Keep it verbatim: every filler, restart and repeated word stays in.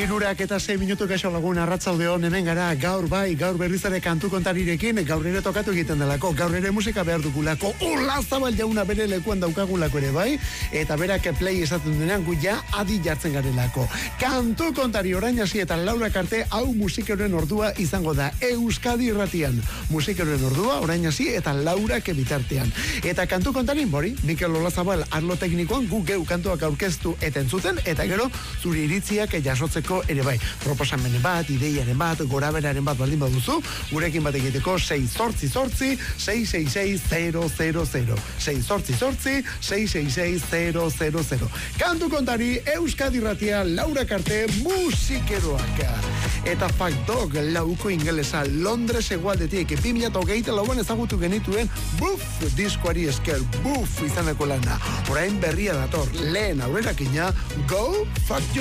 Irurak eta sei minutu kaixo lagun arratsaldeon hemen gara gaur bai, gaur berriz ere kantu kontarirekin, gaur ere tokatu egiten delako, gaur ere musika behar dugulako, Ola Zabal jauna bere lekuan daukagulako ere bai, eta berak play esaten denean gu ja adi jartzen garelako. Kantu kontari orain hasi eta Laura Karte hau musikeroen ordua izango da Euskadi Irratian. Musikeroen ordua orain hasi eta Laura bitartean. Eta kantu kontari bori, Mikel Ola Zabal arlo teknikoan gu geu kantuak aurkeztu eta entzuten, eta gero zure iritziak jasotzeko ere bai. Proposamenen bat, ideiaren bat, goraberaren bat baldin baduzu, gurekin bat egiteko sei zortzi zortzi, sei sei sei zero zero zero. sei zortzi zortzi, sei sei sei zero zero zero. Kantu kontari Euskadi Irratia Laura Karte musikeroak. Eta Fact Dog lauko ingelesa Londres egualdetik bi mila hogeita lauan ezagutu genituen Buff diskoari esker, Buff izaneko lana. Orain berria dator, lehen aurrerakina Go Fact